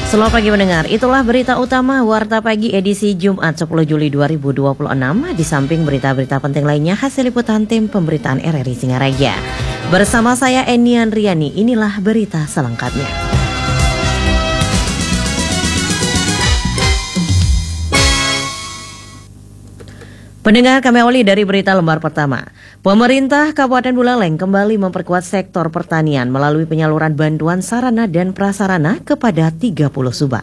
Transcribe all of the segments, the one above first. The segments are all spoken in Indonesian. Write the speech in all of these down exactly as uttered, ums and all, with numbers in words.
Selamat pagi mendengar, itulah berita utama Warta Pagi edisi Jumat sepuluh Juli dua ribu dua puluh enam. Di samping berita-berita penting lainnya hasil liputan tim pemberitaan R R I Singaraja. Bersama saya Enian Riani, inilah berita selengkapnya. Pendengar, kami awali dari berita lembar pertama. Pemerintah Kabupaten Buleleng kembali memperkuat sektor pertanian melalui penyaluran bantuan sarana dan prasarana kepada tiga puluh subak.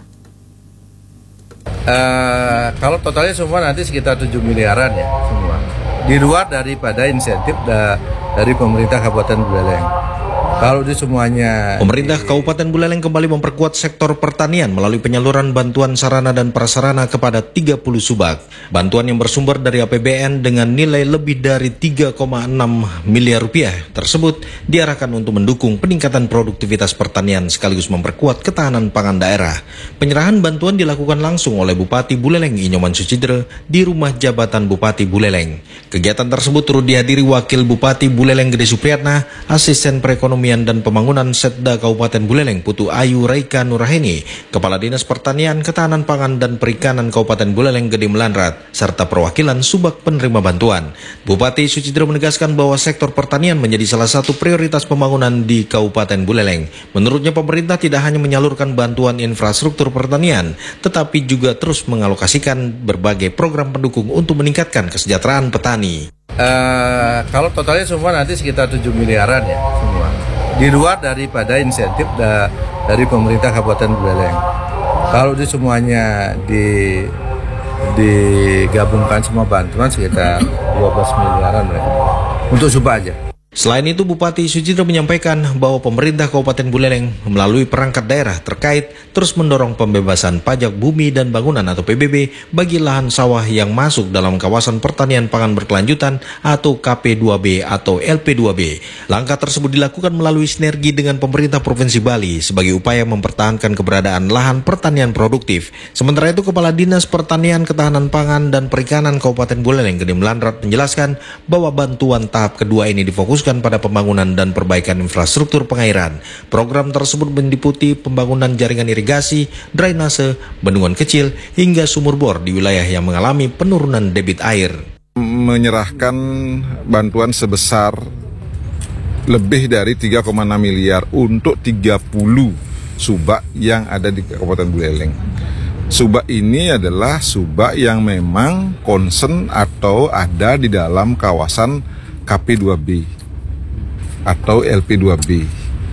Uh, kalau totalnya semua nanti sekitar tujuh miliaran ya semua. Di luar daripada insentif da, dari pemerintah Kabupaten Buleleng. Kalau di semuanya Pemerintah Kabupaten Buleleng kembali memperkuat sektor pertanian melalui penyaluran bantuan sarana dan prasarana kepada tiga puluh subak. Bantuan yang bersumber dari A P B N dengan nilai lebih dari tiga koma enam miliar rupiah tersebut diarahkan untuk mendukung peningkatan produktivitas pertanian sekaligus memperkuat ketahanan pangan daerah. Penyerahan bantuan dilakukan langsung oleh Bupati Buleleng Inyoman Sucidre di rumah jabatan Bupati Buleleng. Kegiatan tersebut turut dihadiri Wakil Bupati Buleleng Gede Supriyatna, Asisten Perekonomian dan Pembangunan Setda Kabupaten Buleleng Putu Ayu Raika Nuraheni, Kepala Dinas Pertanian, Ketahanan Pangan dan Perikanan Kabupaten Buleleng Gede Melanrat, serta perwakilan subak penerima bantuan. Bupati Sucidre menegaskan bahwa sektor pertanian menjadi salah satu prioritas pembangunan di Kabupaten Buleleng. Menurutnya pemerintah tidak hanya menyalurkan bantuan infrastruktur pertanian, tetapi juga terus mengalokasikan berbagai program pendukung untuk meningkatkan kesejahteraan petani. Uh, kalau totalnya semua nanti sekitar tujuh miliaran ya semua. Di luar daripada insentif da, dari pemerintah Kabupaten Buleleng. Kalau di semuanya di digabungkan semua bantuan sekitar dua belas miliaran mereka. Untuk subak aja. Selain itu, Bupati Sucidre menyampaikan bahwa pemerintah Kabupaten Buleleng melalui perangkat daerah terkait terus mendorong pembebasan pajak bumi dan bangunan atau P B B bagi lahan sawah yang masuk dalam kawasan pertanian pangan berkelanjutan atau K P dua B atau L P dua B. Langkah tersebut dilakukan melalui sinergi dengan pemerintah Provinsi Bali sebagai upaya mempertahankan keberadaan lahan pertanian produktif. Sementara itu, Kepala Dinas Pertanian, Ketahanan Pangan dan Perikanan Kabupaten Buleleng Gede Melanrat menjelaskan bahwa bantuan tahap kedua ini difokuskan pada pembangunan dan perbaikan infrastruktur pengairan. Program tersebut meliputi pembangunan jaringan irigasi, drainase, bendungan kecil, hingga sumur bor di wilayah yang mengalami penurunan debit air. Menyerahkan bantuan sebesar lebih dari tiga koma enam miliar untuk tiga puluh subak yang ada di Kabupaten Buleleng. Subak ini adalah subak yang memang concern atau ada di dalam kawasan K P dua B atau L P dua B.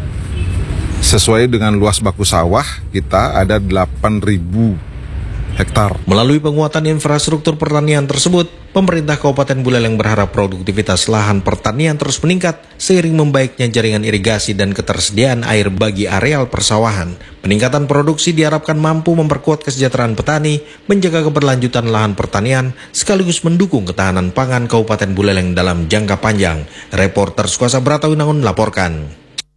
Sesuai dengan luas baku sawah kita ada delapan ribu hektar. Melalui penguatan infrastruktur pertanian tersebut, pemerintah Kabupaten Buleleng berharap produktivitas lahan pertanian terus meningkat seiring membaiknya jaringan irigasi dan ketersediaan air bagi areal persawahan. Peningkatan produksi diharapkan mampu memperkuat kesejahteraan petani, menjaga keberlanjutan lahan pertanian, sekaligus mendukung ketahanan pangan Kabupaten Buleleng dalam jangka panjang. Reporter Sukuasa Bratawinangun melaporkan.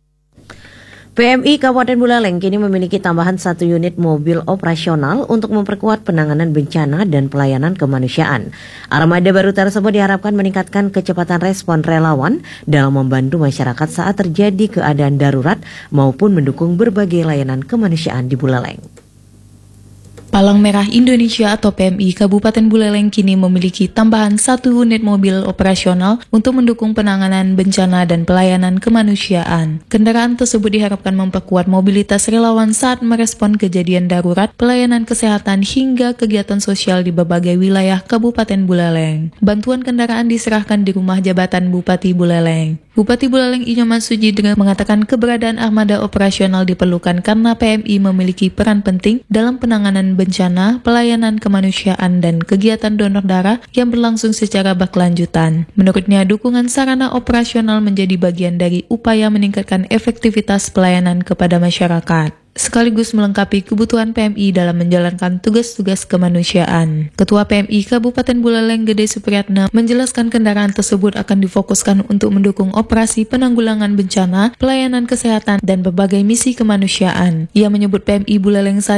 P M I Kabupaten Buleleng kini memiliki tambahan satu unit mobil operasional untuk memperkuat penanganan bencana dan pelayanan kemanusiaan. Armada baru tersebut diharapkan meningkatkan kecepatan respon relawan dalam membantu masyarakat saat terjadi keadaan darurat maupun mendukung berbagai layanan kemanusiaan di Buleleng. Palang Merah Indonesia atau P M I Kabupaten Buleleng kini memiliki tambahan satu unit mobil operasional untuk mendukung penanganan bencana dan pelayanan kemanusiaan. Kendaraan tersebut diharapkan memperkuat mobilitas relawan saat merespon kejadian darurat, pelayanan kesehatan hingga kegiatan sosial di berbagai wilayah Kabupaten Buleleng. Bantuan kendaraan diserahkan di rumah jabatan Bupati Buleleng. Bupati Buleleng Inyoman Sucidre mengatakan keberadaan armada operasional diperlukan karena P M I memiliki peran penting dalam penanganan bencana, pelayanan kemanusiaan, dan kegiatan donor darah yang berlangsung secara berkelanjutan. Menurutnya, dukungan sarana operasional menjadi bagian dari upaya meningkatkan efektivitas pelayanan kepada masyarakat, sekaligus melengkapi kebutuhan P M I dalam menjalankan tugas-tugas kemanusiaan. Ketua P M I Kabupaten Buleleng Gede Supriyatna menjelaskan kendaraan tersebut akan difokuskan untuk mendukung operasi penanggulangan bencana, pelayanan kesehatan, dan berbagai misi kemanusiaan. Ia menyebut P M I Buleleng saat